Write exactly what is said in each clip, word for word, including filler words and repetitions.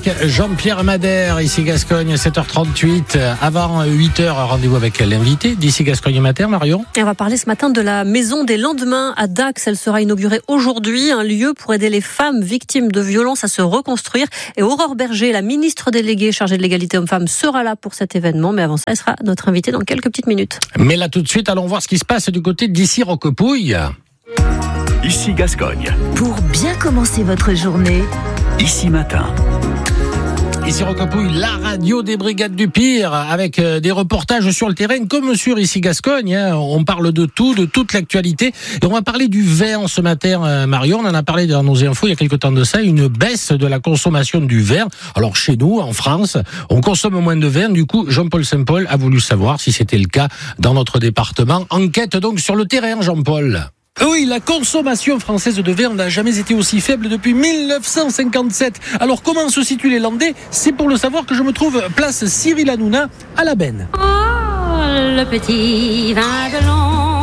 avec Jean-Pierre Madère, ici Gascogne, sept heures trente-huit. Avant huit heures, rendez-vous avec l'invité d'ici Gascogne Matin, Marion. Et on va parler ce matin de la Maison des Lendemains à Dax. Elle sera inaugurée aujourd'hui, un lieu pour aider les femmes victimes de violences à se reconstruire. Et Aurore Berger, la ministre déléguée chargée de l'égalité hommes-femmes, sera là pour cet événement. Mais avant ça, elle sera notre invitée dans quelques petites minutes. Mais là, tout de suite, allons voir ce qui se passe du côté d'ici Roquepouille. Ici Gascogne. Pour bien commencer votre journée. Ici Matin. Ici Roquepouille, la radio des brigades du pire, avec des reportages sur le terrain, comme sur Ici Gascogne. Hein. On parle de tout, de toute l'actualité. Et on va parler du vin ce matin, Marion. On en a parlé dans nos infos il y a quelque temps de ça, une baisse de la consommation du vin. Alors chez nous, en France, on consomme moins de vin. Du coup, Jean-Paul Saint-Paul a voulu savoir si c'était le cas dans notre département. Enquête donc sur le terrain, Jean-Paul. Oui, la consommation française de vin n'a jamais été aussi faible depuis mille neuf cent cinquante-sept. Alors comment se situent les Landais ? C'est pour le savoir que je me trouve place Cyril Hanouna à la Benne. Oh, le petit vin de long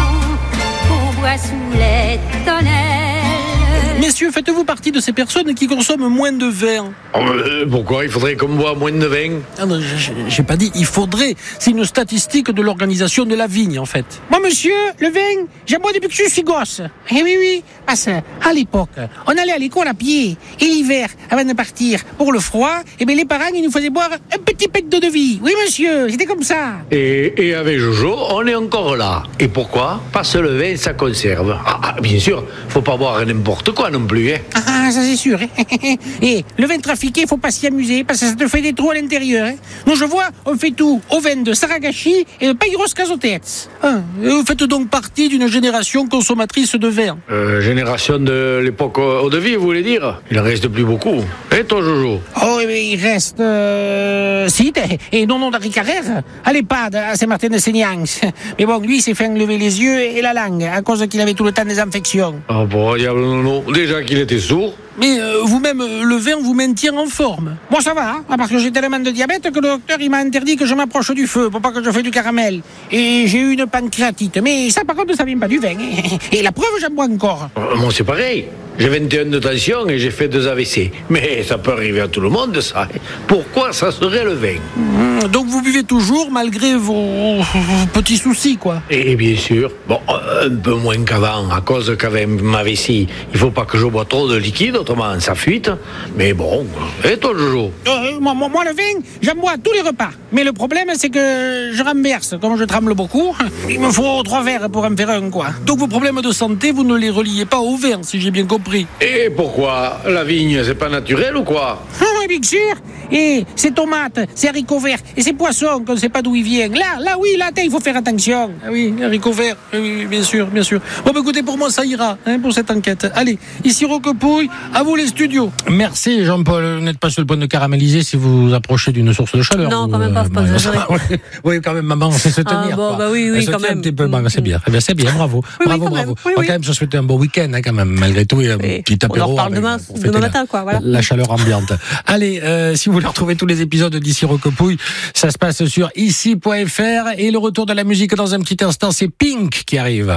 qu'on boit sous les tonnelles. Messieurs, faites-vous partie de ces personnes qui consomment moins de vin ? euh, Pourquoi il faudrait qu'on boive moins de vin ? Ah non, j'ai pas dit il faudrait. C'est une statistique de l'organisation de la vigne, en fait. Moi, monsieur, le vin, j'en bois depuis que je suis gosse. Eh oui, oui, parce qu'à l'époque, on allait à l'école à pied. Et l'hiver, avant de partir pour le froid, eh bien, les parents, ils nous faisaient boire un petit pet d'eau de vie. Oui, monsieur, c'était comme ça. Et, et avec Jojo, on est encore là. Et pourquoi ? Parce que le vin, ça conserve. Ah, ah, bien sûr, faut pas boire n'importe quoi non plus. Hein. Ah, ça c'est sûr. Et le vin trafiqué, faut pas s'y amuser, parce que ça te fait des trous à l'intérieur. Hein. Nous, je vois, on fait tout au vin de Saragashi et de Payros Cazotex. Ah, vous faites donc partie d'une génération consommatrice de vin. Euh, génération de l'époque eau de vie, vous voulez dire ? Il en reste plus beaucoup. Et toi, Jojo ? Oh, il reste... Euh, si, et non, non, d'Henri Carrère, à l'EHPAD, à Saint-Martin-de-Seignanx. Mais bon, lui, il s'est fait enlever les yeux et la langue, à cause qu'il avait tout le temps des infections. Ah oh, bon, diable, non, non. Déjà qu'il était sourd. Mais euh, vous-même, le vin vous maintient en forme. Moi, ça va, hein, parce que j'ai tellement de diabète que le docteur, il m'a interdit que je m'approche du feu pour pas que je fasse du caramel. Et j'ai eu une pancréatite. Mais ça, par contre, ça vient pas du vin. Hein. Et la preuve, j'en bois encore. Euh, moi, c'est pareil. J'ai vingt et un de tension et j'ai fait deux A V C. Mais ça peut arriver à tout le monde, ça. Pourquoi ça serait le vin ? Mmh, donc vous buvez toujours malgré vos, vos petits soucis, quoi. Et bien sûr. Bon, un peu moins qu'avant, à cause qu'avec ma vessie, il faut pas que je bois trop de liquide, autrement ça fuite. Mais bon, et toi, Jojo ? euh, moi, moi, moi, le vin, j'en bois tous les repas. Mais le problème, c'est que je renverse. Comme je tremble beaucoup, il me faut trois verres pour en faire un, quoi. Donc vos problèmes de santé, vous ne les reliez pas au vin, si j'ai bien compris. Et pourquoi ? La vigne, c'est pas naturel ou quoi ? Oui, bien sûr. Et ces tomates, ces haricots verts et ces poissons qu'on ne sait pas d'où ils viennent. Là, là, oui, là, il faut faire attention. Ah oui, haricots verts, oui, bien sûr, bien sûr. Bon, bah, écoutez, pour moi, ça ira, hein, pour cette enquête. Allez, ici Roquepouille, à vous les studios. Merci, Jean-Paul. Vous n'êtes pas sur le point de caraméliser si vous vous approchez d'une source de chaleur. Non, ou, quand même pas, euh, faut pas exagérer. oui, oui, quand même, maman, c'est se tenir. Ah, bon, quoi. bah oui, oui, Elle se quand tient même. un petit peu, bah, c'est bien, c'est bien, bravo. Oui, bravo, oui, bravo. même. Oui, On va oui. quand même se souhaiter un bon week-end, hein, quand même, malgré tout, et un Oui. petit apéro. On en reparle avec, demain, pour fêter demain la- matin, quoi, voilà. La chaleur ambiante. Allez, euh, si vous voulez retrouver tous les épisodes d'ici Roquepouille, ça se passe sur ici point f r. Et le retour de la musique dans un petit instant, c'est Pink qui arrive.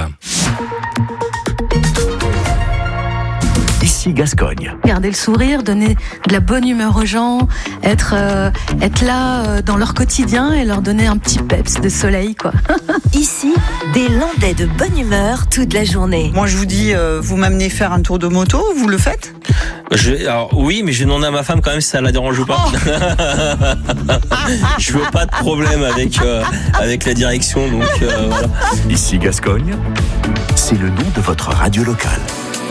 Ici Gascogne. Garder le sourire, donner de la bonne humeur aux gens, être, euh, être là euh, dans leur quotidien et leur donner un petit peps de soleil, quoi. Ici, des Landais de bonne humeur toute la journée. Moi, je vous dis, euh, vous m'amenez faire un tour de moto, vous le faites ? Je, alors oui, mais j'ai demandé à ma femme quand même si ça la dérange ou pas. Oh je veux pas de problème avec euh, avec la direction, donc euh, voilà. Ici Gascogne, c'est le nom de votre radio locale.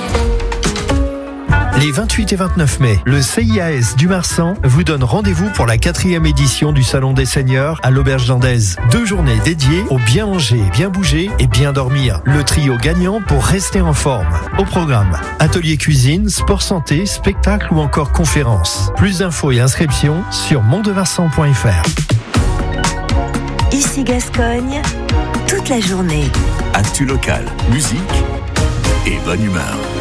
Les vingt-huit et vingt-neuf mai, le C I A S du Marsan vous donne rendez-vous pour la quatrième édition du Salon des Seniors à l'Auberge d'Andaise. Deux journées dédiées au bien manger, bien bouger et bien dormir. Le trio gagnant pour rester en forme. Au programme, atelier cuisine, sport santé, spectacle ou encore conférences. Plus d'infos et inscriptions sur mondemarsan point f r. Ici Gascogne, toute la journée. Actu locale, musique et bonne humeur.